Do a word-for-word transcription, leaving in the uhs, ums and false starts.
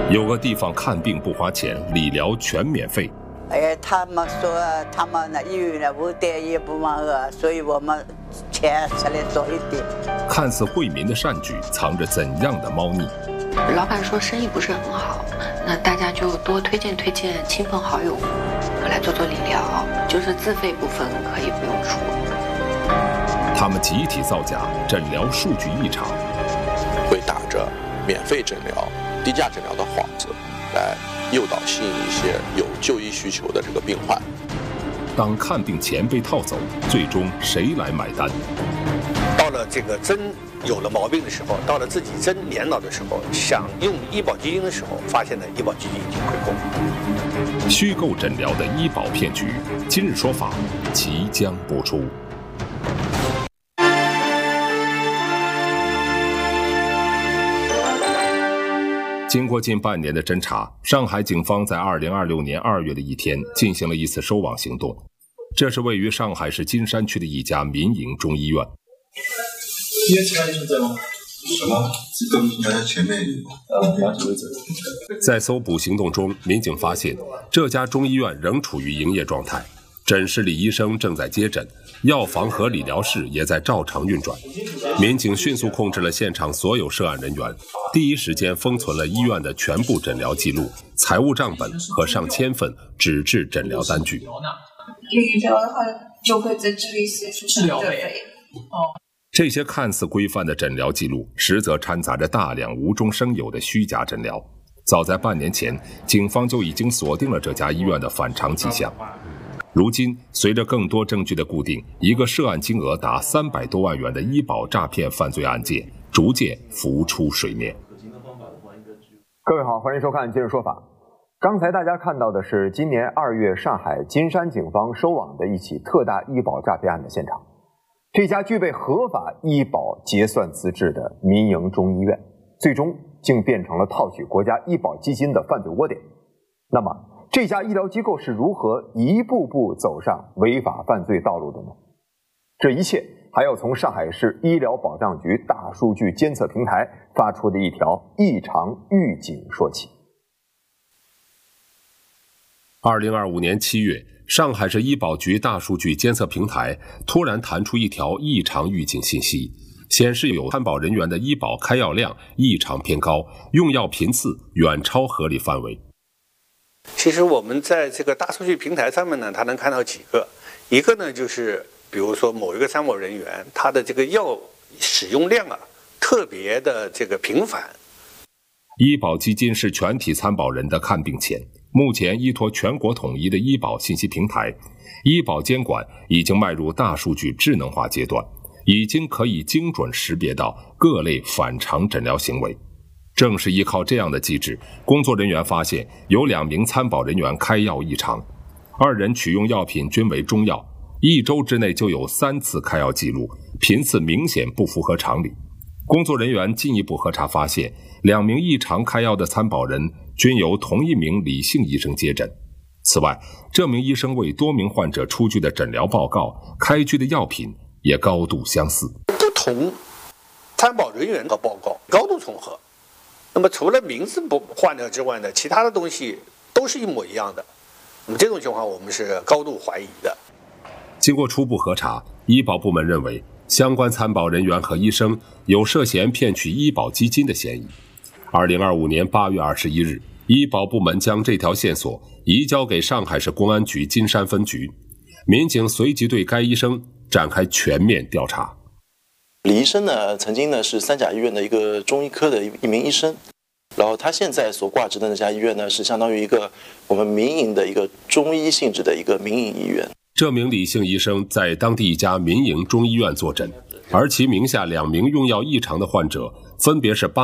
有个地方看病不花钱，理疗全免费。 哎，他们说他们的医院的五点也不满额，所以我们钱出来多一点。 看似惠民的善举，藏着怎样的猫腻？ 老板说生意不是很好，那大家就多推荐推荐亲朋好友来做做理疗，就是自费部分可以不用出。 他们集体造假，诊疗数据异常， 会打着免费诊疗、低价诊疗的幌子来诱导吸引一些有就医需求的这个病患。 当看病钱被套走，最终谁来买单？ 到了这个真有了毛病的时候，到了自己真年老的时候，想用医保基金的时候，发现呢医保基金已经亏空。 虚构诊疗的医保骗局，今日说法即将播出。经过近半年的侦查，上海警方在二零二六年二月的一天进行了一次收网行动。这是位于上海市金山区的一家民营中医院。 今天其他医生在吗？什么？这个应该在前面有。呃，两指位置。 在搜捕行动中，民警发现这家中医院仍处于营业状态，诊室里医生正在接诊，药房和理疗室也在照常运转。民警迅速控制了现场所有涉案人员，第一时间封存了医院的全部诊疗记录、财务账本和上千份纸质诊疗单据。 理疗的话，就会在这里写出治疗费。哦。 这些看似规范的诊疗记录，实则掺杂着大量无中生有的虚假诊疗。早在半年前，警方就已经锁定了这家医院的反常迹象。如今，随着更多证据的固定，一个涉案金额达三百多万元的医保诈骗犯罪案件逐渐浮出水面。 各位好，欢迎收看《今日说法》。刚才大家看到的是今年二月上海金山警方收网的一起特大医保诈骗案的现场。这家具备合法医保结算资质的民营中医院，最终竟变成了套取国家医保基金的犯罪窝点。那么，这家医疗机构是如何一步步走上违法犯罪道路的呢？这一切还要从上海市医疗保障局大数据监测平台发出的一条异常预警说起。 二零二五年七月，上海市医保局大数据监测平台突然弹出一条异常预警信息，显示有参保人员的医保开药量异常偏高，用药频次远超合理范围。 其实我们在这个大数据平台上面呢，它能看到几个，一个呢就是比如说某一个参保人员他的这个药使用量啊特别的这个频繁。 医保基金是全体参保人的看病钱，目前依托全国统一的医保信息平台，医保监管已经迈入大数据智能化阶段，已经可以精准识别到各类反常诊疗行为。正是依靠这样的机制，工作人员发现有两名参保人员开药异常，二人取用药品均为中药，一周之内就有三次开药记录，频次明显不符合常理。工作人员进一步核查发现，两名异常开药的参保人均由同一名李姓医生接诊。此外，这名医生为多名患者出具的诊疗报告、开具的药品也高度相似。 不同参保人员的报告高度重合，那么除了名字不换掉之外呢，其他的东西都是一模一样的。那么这种情况我们是高度怀疑的。 经过初步核查，医保部门认为相关参保人员和医生有涉嫌骗取医保基金的嫌疑。二零二五年八月二十一日，医保部门将这条线索移交给上海市公安局金山分局，民警随即对该医生展开全面调查。 李医生呢，曾经呢是三甲医院的一个中医科的一名医生，然后他现在所挂职的那家医院呢，是相当于一个我们民营的一个中医性质的一个民营医院。 这名李姓医生在当地一家民营中医院坐诊，而其名下两名用药异常的患者分别是八